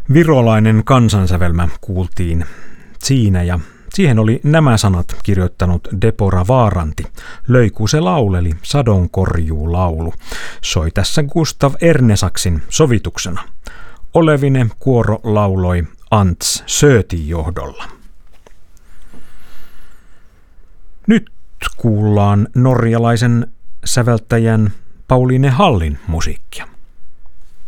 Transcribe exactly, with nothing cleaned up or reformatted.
Virolainen kansansävelmä kuultiin siinä ja siihen oli nämä sanat kirjoittanut Debora Vaaranti. Löi, se lauleli, sadonkorjuulaulu. Soi tässä Gustav Ernesaksin sovituksena. Olevine kuoro lauloi Ants Söötin johdolla. Nyt kuullaan norjalaisen säveltäjän Pauline Hallin musiikkia.